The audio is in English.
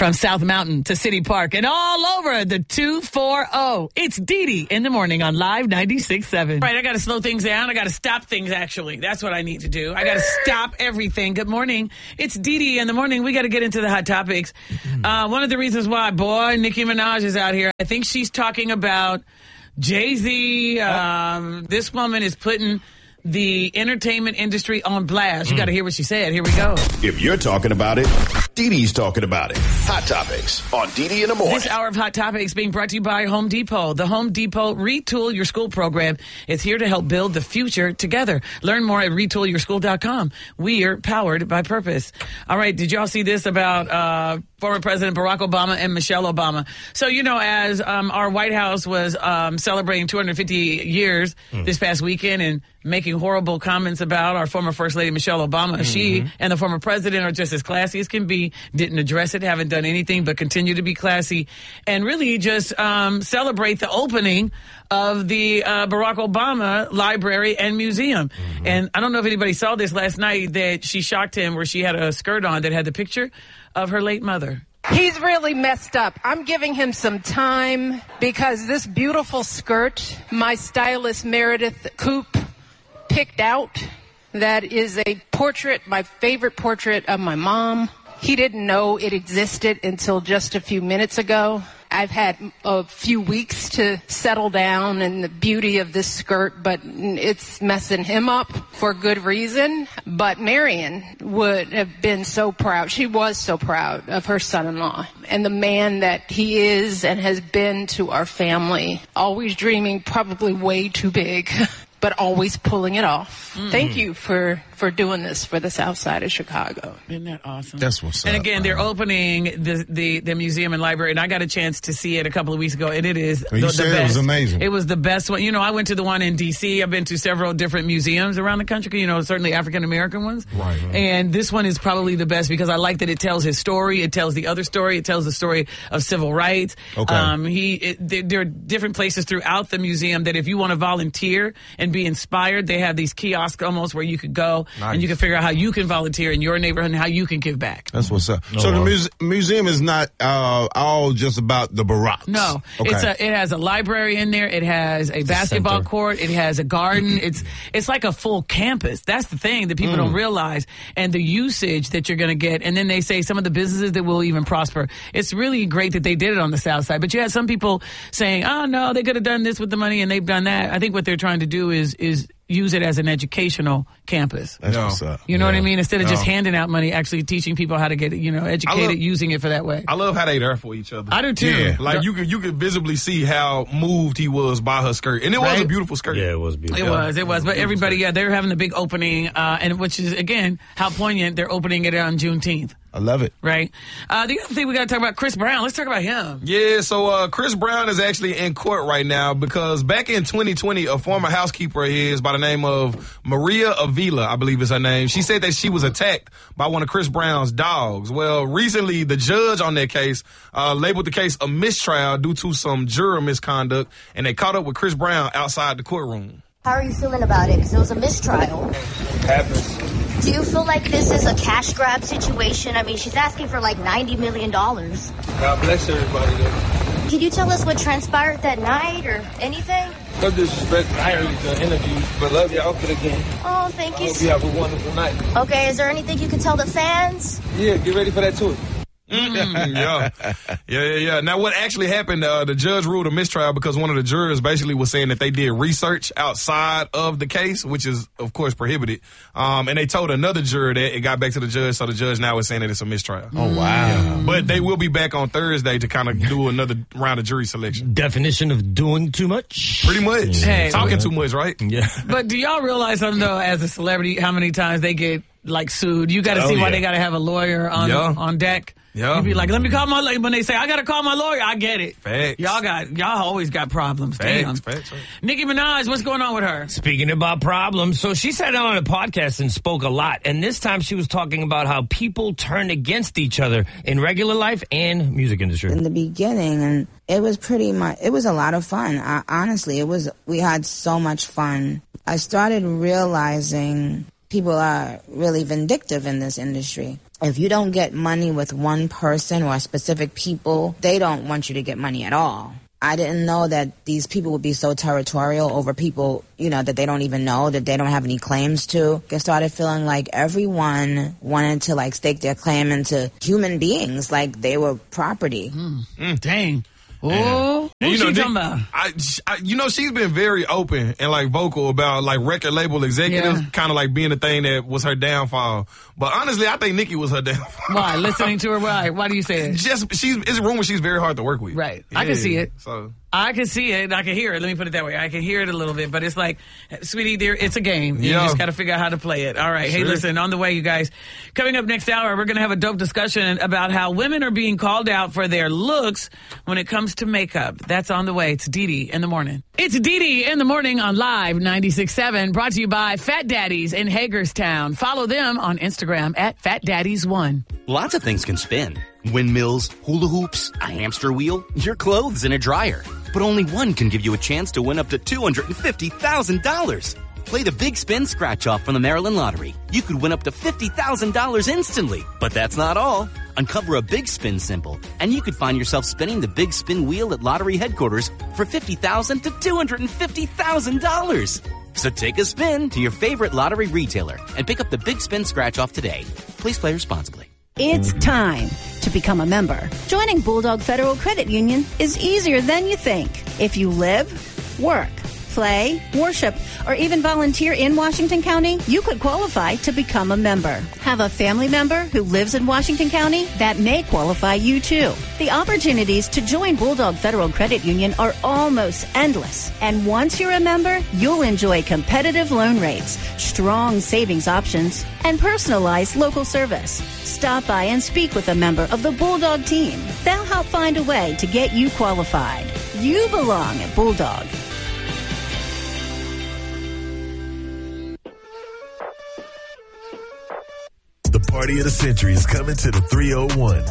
From South Mountain to City Park and all over the 240. It's Dee Dee in the morning on Live 96.7. Right, I got to slow things down. I got to stop things, actually. That's what I need to do. I got to stop everything. Good morning. It's Dee Dee in the morning. We got to get into the hot topics. One of the reasons why, Nicki Minaj is out here. I think she's talking about Jay-Z. This woman is putting the entertainment industry on blast. You got to hear what she said. Here we go. If you're talking about it, Dee Dee's talking about it. Hot Topics on Dee Dee in the morning. This hour of Hot Topics being brought to you by Home Depot. The Home Depot Retool Your School program is here to help build the future together. Learn more at retoolyourschool.com. We are powered by purpose. All right, did y'all see this about former President Barack Obama and Michelle Obama? So, as our White House was celebrating 250 years this past weekend and making horrible comments about our former First Lady Michelle Obama, she and the former president are just as classy as can be, didn't address it, haven't done anything but continue to be classy, and really just celebrate the opening of the Barack Obama Library and Museum. And I don't know if anybody saw this last night, that she shocked him where she had a skirt on that had the picture of her late mother. He's really messed up. I'm giving him some time because this beautiful skirt, my stylist Meredith Coop picked out, that is a portrait, my favorite portrait of my mom. He didn't know it existed until just a few minutes ago. I've had a few weeks to settle down in the beauty of this skirt, but it's messing him up for good reason. But Marion would have been so proud. She was so proud of her son-in-law and the man that he is and has been to our family. Always dreaming probably way too big, but always pulling it off. Thank you for doing this for the South Side of Chicago. Isn't that awesome? That's what's up. And again, they're opening the museum and library, and I got a chance to see it a couple of weeks ago, and it is the best. It was amazing. It was the best one. I went to the one in D.C. I've been to several different museums around the country, certainly African-American ones. Right. And this one is probably the best because I like that it tells his story. It tells the other story. It tells the story of civil rights. Okay. There are different places throughout the museum that if you want to volunteer and be inspired, they have these kiosks almost where you could go and you can figure out how you can volunteer in your neighborhood and how you can give back. That's what's up. So the museum is not all just about the Baracks. No. Okay. It has a library in there. It has a basketball court. It has a garden. It's like a full campus. That's the thing that people don't realize, and the usage that you're going to get. And then they say some of the businesses that will even prosper. It's really great that they did it on the South Side. But you had some people saying, oh, no, they could have done this with the money, and they've done that. I think what they're trying to do is use it as an educational campus. That's what's up. You know what I mean? Instead of just handing out money, actually teaching people how to get educated, using it for that way. I love how they there for each other. I do too. Yeah. Like you could visibly see how moved he was by her skirt. And it was a beautiful skirt. Yeah, it was beautiful. It was. But everybody, they're having a big opening, and which is, again, how poignant. They're opening it on Juneteenth. I love it. Right. The other thing we got to talk about, Chris Brown. Let's talk about him. Yeah, so Chris Brown is actually in court right now because back in 2020, a former housekeeper of his by the name of Maria Avila, I believe is her name, she said that she was attacked by one of Chris Brown's dogs. Well, recently, the judge on that case labeled the case a mistrial due to some juror misconduct, and they caught up with Chris Brown outside the courtroom. How are you feeling about it? Because it was a mistrial. Happens. Do you feel like this is a cash grab situation? I mean, she's asking for like $90 million. God bless everybody. Can you tell us what transpired that night or anything? No disrespect. I heard the interview, but love y'all for the game. Oh, thank you. I hope you have a wonderful night. Okay, is there anything you can tell the fans? Yeah, get ready for that too. Yeah. Now, what actually happened, the judge ruled a mistrial because one of the jurors basically was saying that they did research outside of the case, which is, of course, prohibited. And they told another juror that. It got back to the judge, so the judge now is saying that it's a mistrial. Oh, wow. Yeah. But they will be back on Thursday to kind of do another round of jury selection. Definition of doing too much? Pretty much. Hey, talking too much, right? Yeah. But do y'all realize something, though, as a celebrity, how many times they get, sued? You got to see why they got to have a lawyer on deck. Yeah. You be like, let me call my lawyer. When they say, I got to call my lawyer, I get it. Facts. Y'all always got problems. Facts. Nicki Minaj, what's going on with her? Speaking about problems, so she sat down on a podcast and spoke a lot. And this time she was talking about how people turn against each other in regular life and music industry. In the beginning, and it was it was a lot of fun. Honestly, we had so much fun. I started realizing people are really vindictive in this industry. if you don't get money with one person or specific people, they don't want you to get money at all. I didn't know that these people would be so territorial over people, that they don't even know, that they don't have any claims to. I started feeling like everyone wanted to, stake their claim into human beings, like they were property. Dang. Oh, who's she talking about? She's been very open and vocal about record label executives, kind of being the thing that was her downfall. But honestly, I think Nicki was her downfall. Why? Listening to her? Why? Why do you say it? It's a rumor she's very hard to work with. Right. Yeah, I can see it. So I can see it. I can hear it. Let me put it that way. I can hear it a little bit, but it's like, sweetie, dear, it's a game. You just got to figure out how to play it. All right. Sure. Hey, listen, on the way, you guys. Coming up next hour, we're going to have a dope discussion about how women are being called out for their looks when it comes to makeup. That's on the way. It's Dee in the morning. It's Dee in the morning on Live 96.7, brought to you by Fat Daddies in Hagerstown. Follow them on Instagram at FatDaddies1. Lots of things can spin. Windmills, hula hoops, a hamster wheel, your clothes in a dryer. But only one can give you a chance to win up to $250,000. Play the Big Spin Scratch-Off from the Maryland Lottery. You could win up to $50,000 instantly. But that's not all. Uncover a Big Spin symbol, and you could find yourself spinning the Big Spin wheel at Lottery headquarters for $50,000 to $250,000. So take a spin to your favorite lottery retailer and pick up the Big Spin Scratch-Off today. Please play responsibly. It's time to become a member. Joining Bulldog Federal Credit Union is easier than you think. If you live, work, play, worship, or even volunteer in Washington County, you could qualify to become a member. Have a family member who lives in Washington County? That may qualify you too. The opportunities to join Bulldog Federal Credit Union are almost endless. And once you're a member, you'll enjoy competitive loan rates, strong savings options, and personalized local service. Stop by and speak with a member of the Bulldog team. They'll help find a way to get you qualified. You belong at Bulldog. The party of the century is coming to the 301.